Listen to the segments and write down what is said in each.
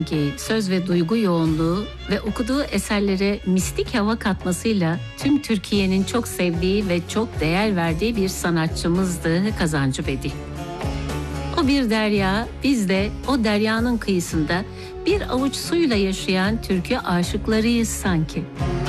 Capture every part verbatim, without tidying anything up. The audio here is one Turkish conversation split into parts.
Ki söz ve duygu yoğunluğu ve okuduğu eserlere mistik hava katmasıyla tüm Türkiye'nin çok sevdiği ve çok değer verdiği bir sanatçımızdı Kazancı Bedi. O bir derya, biz de o deryanın kıyısında bir avuç suyla yaşayan türkü aşıklarıyız sanki.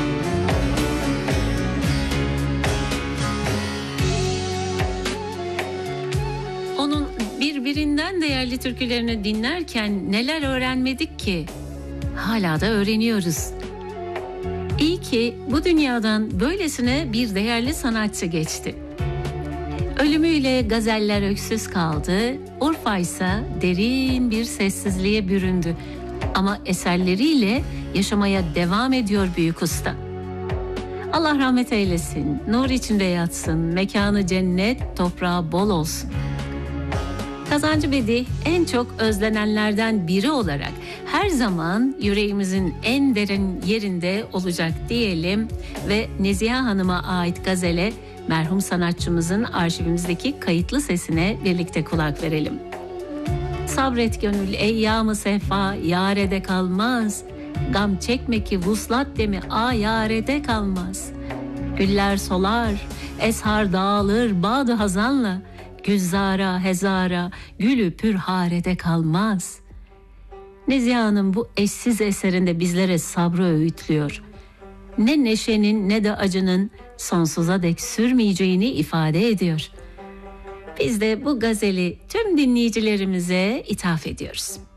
Onun birbirinden değerli türkülerini dinlerken neler öğrenmedik ki? Hala da öğreniyoruz. İyi ki bu dünyadan böylesine bir değerli sanatçı geçti. Ölümüyle gazeller öksüz kaldı, Urfa ise derin bir sessizliğe büründü. Ama eserleriyle yaşamaya devam ediyor büyük usta. Allah rahmet eylesin, nur içinde yatsın, mekanı cennet, toprağı bol olsun. Kazancı Bedi en çok özlenenlerden biri olarak her zaman yüreğimizin en derin yerinde olacak diyelim ve Nezihe Hanım'a ait gazele merhum sanatçımızın arşivimizdeki kayıtlı sesine birlikte kulak verelim. Sabret gönül eyyam-ı sehfa yarede kalmaz, gam çekme ki vuslat demi a yarede kalmaz. Güller solar, eshar dağılır bağ-ı hazanla, güzzara hezara gülü pürharede kalmaz. Nezihe Hanım bu eşsiz eserinde bizlere sabrı öğütlüyor. Ne neşenin ne de acının sonsuza dek sürmeyeceğini ifade ediyor. Biz de bu gazeli tüm dinleyicilerimize ithaf ediyoruz.